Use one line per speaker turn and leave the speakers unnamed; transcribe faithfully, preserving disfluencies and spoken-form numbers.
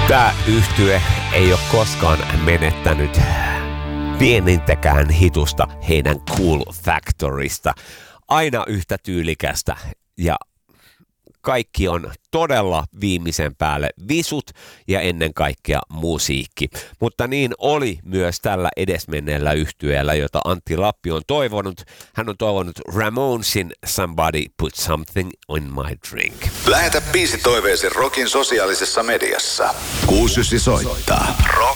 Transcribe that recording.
Tämä yhtye ei ole koskaan menettänyt pienintäkään hitusta heidän Cool Factorista. Aina yhtä tyylikästä ja kaikki on todella viimeisen päälle visut ja ennen kaikkea musiikki. Mutta niin oli myös tällä edesmenneellä yhtyeellä, jota Antti Lappi on toivonut. Hän on toivonut Ramonesin Somebody Put Something in My Drink.
Lähetä biisi toiveesi Rockin sosiaalisessa mediassa. kuusi yhdeksän soittaa. Rock